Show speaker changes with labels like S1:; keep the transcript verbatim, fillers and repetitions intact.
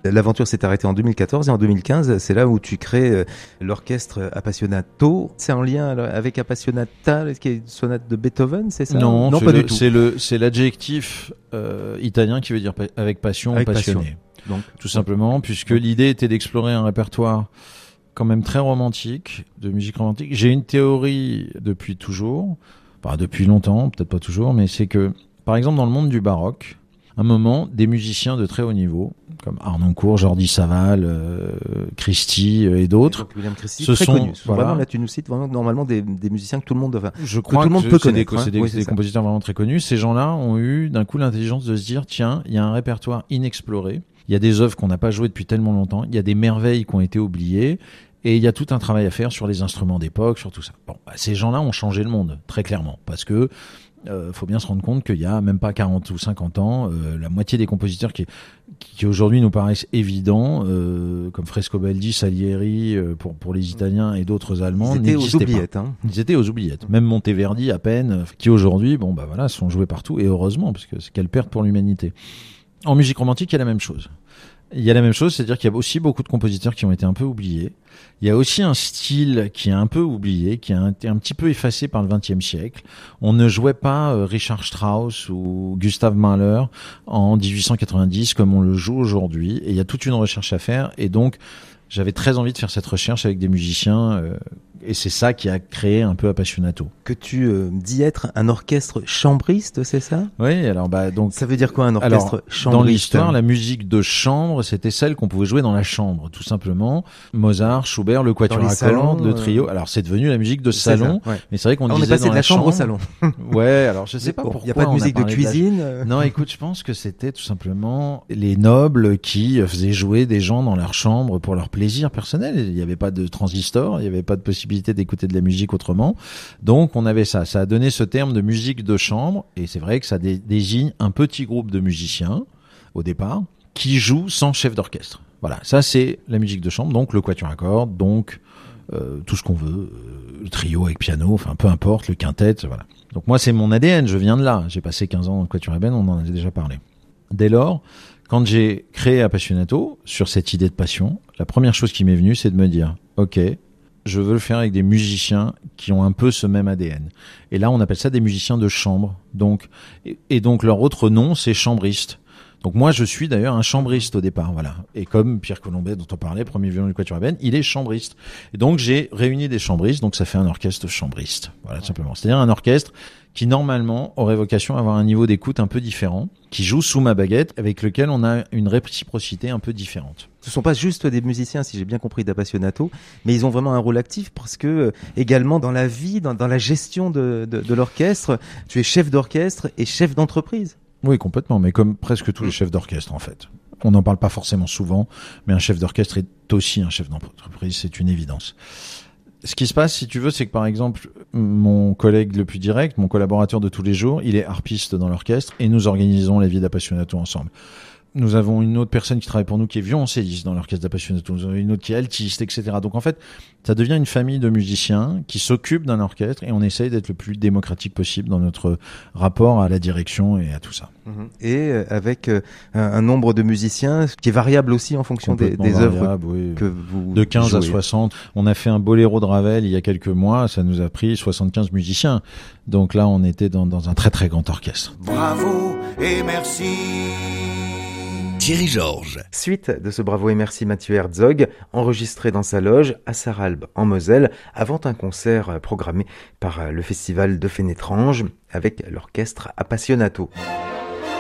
S1: L'aventure s'est arrêtée en deux mille quatorze et en deux mille quinze, c'est là où tu crées l'orchestre Appassionato. C'est en lien avec Appassionata, qui est une sonate de Beethoven, c'est ça?
S2: Non,
S1: non
S2: c'est
S1: pas
S2: le,
S1: du tout.
S2: C'est, le, c'est l'adjectif euh, italien qui veut dire pa- avec passion
S1: avec
S2: ou passionné.
S1: Passion. Donc,
S2: tout simplement, puisque l'idée était d'explorer un répertoire quand même très romantique, de musique romantique. J'ai une théorie depuis toujours, enfin depuis longtemps, peut-être pas toujours, mais c'est que, par exemple, dans le monde du baroque, à un moment, des musiciens de très haut niveau, comme Harnoncourt, Jordi Savall, euh, Christie euh, et d'autres,
S1: donc, William Christie,
S2: ce
S1: très
S2: sont,
S1: connus.
S2: voilà.
S1: Vraiment, là, tu nous cites vraiment normalement des, des musiciens que tout le monde, enfin,
S2: je
S1: que
S2: crois
S1: tout le monde
S2: que
S1: peut
S2: c'est
S1: connaître.
S2: Des,
S1: hein.
S2: c'est des,
S1: oui,
S2: c'est des
S1: ça.
S2: compositeurs vraiment très connus. Ces gens-là ont eu d'un coup l'intelligence de se dire, tiens, il y a un répertoire inexploré. Il y a des œuvres qu'on n'a pas jouées depuis tellement longtemps. Il y a des merveilles qui ont été oubliées. Et il y a tout un travail à faire sur les instruments d'époque, sur tout ça. Bon, bah, ces gens-là ont changé le monde, très clairement. Parce que euh, faut bien se rendre compte qu'il y a même pas quarante ou cinquante ans, euh, la moitié des compositeurs qui, qui, qui aujourd'hui nous paraissent évidents, euh, comme Frescobaldi, Salieri, euh, pour, pour les Italiens et d'autres Allemands,
S1: Ils étaient aux
S2: n'existaient
S1: oubliettes.
S2: pas.
S1: Hein.
S2: Ils étaient aux oubliettes. Même Monteverdi, à peine, qui aujourd'hui, bon, bah voilà, sont joués partout. Et heureusement, parce que c'est quelle perte pour l'humanité. En musique romantique, il y a la même chose. Il y a la même chose, c'est-à-dire qu'il y a aussi beaucoup de compositeurs qui ont été un peu oubliés. Il y a aussi un style qui est un peu oublié, qui a été un petit peu effacé par le vingtième siècle. On ne jouait pas euh, Richard Strauss ou Gustav Mahler en dix-huit cent quatre-vingt-dix comme on le joue aujourd'hui. Et il y a toute une recherche à faire. Et donc, j'avais très envie de faire cette recherche avec des musiciens. Euh, et c'est ça qui a créé un peu Appassionato.
S1: Que tu euh, dis être un orchestre chambriste, c'est ça?
S2: Oui, alors bah donc
S1: ça veut dire quoi un orchestre
S2: alors,
S1: chambriste?
S2: Dans l'histoire, la musique de chambre, c'était celle qu'on pouvait jouer dans la chambre, tout simplement. Mozart, Schubert, le quatuor à cordes, le trio. Alors c'est devenu la musique de salon,
S1: ça, ouais.
S2: mais c'est vrai qu'on
S1: alors,
S2: disait
S1: on est passé
S2: dans
S1: de la,
S2: la
S1: chambre,
S2: chambre
S1: au salon.
S2: Ouais, alors je sais pas
S1: bon,
S2: pourquoi.
S1: Il n'y a pas de musique de cuisine.
S2: De la... Non, écoute, je pense que c'était tout simplement les nobles qui faisaient jouer des gens dans leur chambre pour leur plaisir personnel. Il n'y avait pas de transistor, il n'y avait pas de possibilité d'écouter de la musique autrement. Donc on avait ça. Ça a donné ce terme de musique de chambre, et c'est vrai que ça dé- désigne un petit groupe de musiciens, au départ, qui jouent sans chef d'orchestre. Voilà, ça c'est la musique de chambre, donc le quatuor à cordes, donc euh, tout ce qu'on veut, euh, le trio avec piano, enfin peu importe, le quintet, voilà. Donc moi c'est mon A D N, je viens de là. J'ai passé quinze ans dans le quatuor à cordes, on en a déjà parlé. Dès lors, quand j'ai créé Appassionato, sur cette idée de passion, la première chose qui m'est venue, c'est de me dire, ok, je veux le faire avec des musiciens qui ont un peu ce même A D N. Et là, on appelle ça des musiciens de chambre. Donc, et, et donc leur autre nom, c'est chambriste. Donc moi, je suis d'ailleurs un chambriste au départ, voilà. Et comme Pierre Colombet, dont on parlait, premier violon du quatuor à cordes, il est chambriste. Et donc j'ai réuni des chambristes, donc ça fait un orchestre chambriste, voilà, tout simplement. C'est-à-dire un orchestre qui normalement aurait vocation à avoir un niveau d'écoute un peu différent, qui joue sous ma baguette, avec lequel on a une réciprocité un peu différente.
S1: Ce ne sont pas juste des musiciens, si j'ai bien compris, d'Appassionato, mais ils ont vraiment un rôle actif parce que euh, également dans la vie, dans, dans la gestion de, de, de l'orchestre, tu es chef d'orchestre et chef d'entreprise.
S2: Oui, complètement, mais comme presque tous les chefs d'orchestre en fait. On n'en parle pas forcément souvent, mais un chef d'orchestre est aussi un chef d'entreprise, c'est une évidence. Ce qui se passe, si tu veux, c'est que par exemple, mon collègue le plus direct, mon collaborateur de tous les jours, il est harpiste dans l'orchestre et nous organisons la vie d'Appassionato ensemble. Nous avons une autre personne qui travaille pour nous qui est violoncelliste dans l'orchestre d'Appassionato, nous avons une autre qui est altiste, et cetera. Donc en fait, ça devient une famille de musiciens qui s'occupent d'un orchestre et on essaye d'être le plus démocratique possible dans notre rapport à la direction et à tout ça.
S1: Et avec un, un nombre de musiciens qui est variable aussi en fonction des, des œuvres
S2: oui.
S1: que vous
S2: de quinze
S1: jouez.
S2: À soixante. On a fait un boléro de Ravel il y a quelques mois, ça nous a pris soixante-quinze musiciens. Donc là, on était dans, dans un très très grand orchestre.
S3: Bravo et merci.
S4: Thierry Georges.
S1: Suite de ce Bravo et merci Mathieu Herzog, enregistré dans sa loge à Sarralbe en Moselle, avant un concert programmé par le festival de Fénétrange avec l'orchestre Appassionato.